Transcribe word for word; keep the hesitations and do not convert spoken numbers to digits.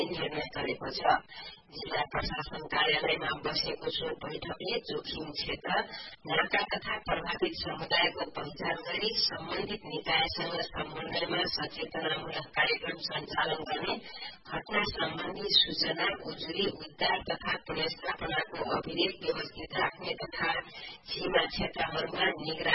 निर्णय गरेको छ। जिल्ला प्रशासन कार्यालयमा बसेको सो बैठकले जोखिम क्षेत्र, नाका तथा प्रभावित समुदायको पहिचान गरी सम्बन्धित निकायसँग समन्वयमा सचेतनामूलक कार्यक्रम सञ्चालन गर्ने, घटना सम्बन्धी सूचना, उजुरी, उद्धार तथा पुनर्स्थापनाको अभिलेख व्यवस्थित राख्ने तथा सीमा क्षेत्रहरूमा निगरानी